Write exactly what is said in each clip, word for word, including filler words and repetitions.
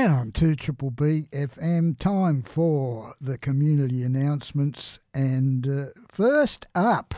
And on two Triple B F M, time for the community announcements. And uh, first up,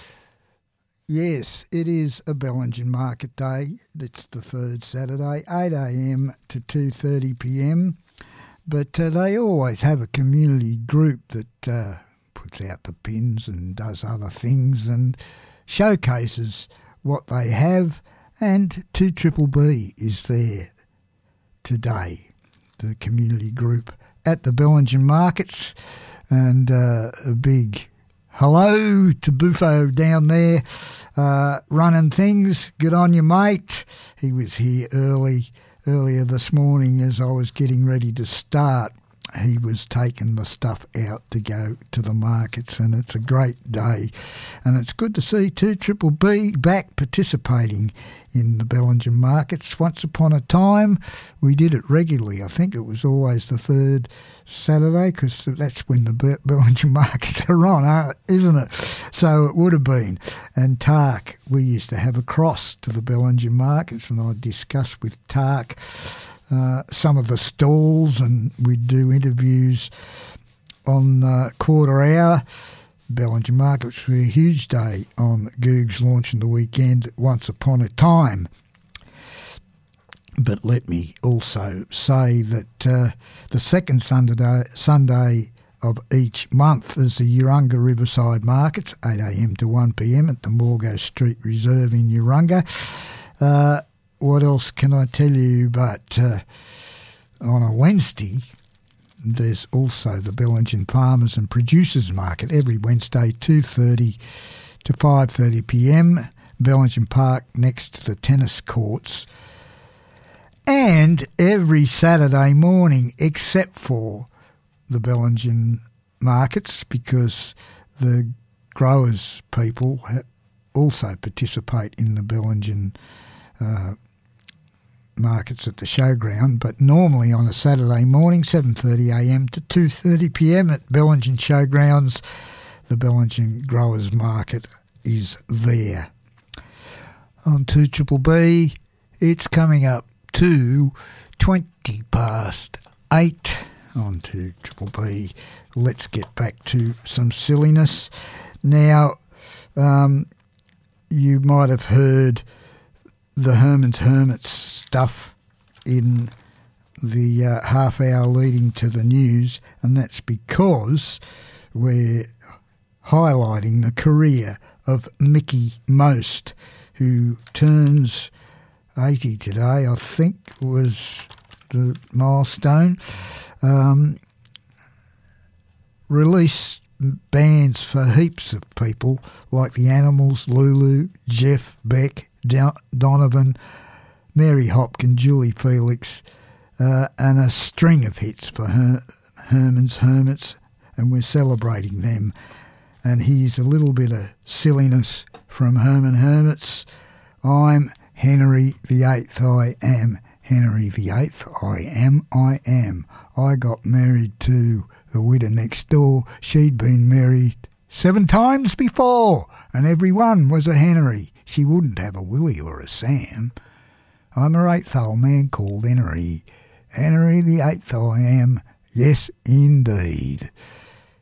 yes, it is a Bellingen Market Day. It's the third Saturday, eight a m to two thirty p m. But uh, they always have a community group that uh, puts out the pins and does other things and showcases what they have. And two Triple B is there today, the community group at the Bellingen Markets. And uh, a big hello to Buffo down there uh, running things. Good on you, mate. He was here early earlier this morning as I was getting ready to start. He was taking the stuff out to go to the markets, and it's a great day. And it's good to see two Triple B back participating in the Bellingen Markets. Once upon a time, we did it regularly. I think it was always the third Saturday, because that's when the Be- Bellingen Markets are on, isn't it? So it would have been. And Tark, we used to have a cross to the Bellingen Markets, and I discussed with Tark Uh, some of the stalls, and we'd do interviews on uh, quarter hour. Bellingen Markets were a huge day on Goog's launch in the weekend, once upon a time. But let me also say that uh, the second Sunday, Sunday of each month is the Urunga Riverside Markets, eight a m to one p m at the Morgo Street Reserve in Urunga. Uh, What else can I tell you? But uh, on a Wednesday, there's also the Bellingen Farmers and Producers Market every Wednesday, two thirty to five thirty p m, Bellingen Park next to the tennis courts. And every Saturday morning, except for the Bellingen Markets, because the growers people also participate in the Bellingen uh, markets at the showground, but normally on a Saturday morning, seven thirty a m to two thirty p m at Bellingen Showgrounds, the Bellingen Growers Market is there. On two Triple B, it's coming up to twenty past eight on two Triple B. Let's get back to some silliness. Now, um, you might have heard the Herman's Hermits stuff in the uh, half hour leading to the news, and that's because we're highlighting the career of Mickey Most, who turns eighty today, I think was the milestone. Um, released bands for heaps of people like the Animals, Lulu, Jeff Beck, Donovan, Mary Hopkins, Julie Felix, uh, and a string of hits for Her- Herman's Hermits, and we're celebrating them. And here's a little bit of silliness from Herman Hermits. I'm Henry the Eighth, I am. Henry the Eighth, I am, I am. I got married to the widow next door. She'd been married seven times before, and every one was a Henry. She wouldn't have a Willie or a Sam. I'm her eighth old man called Henry. Henry the Eighth I am, yes indeed.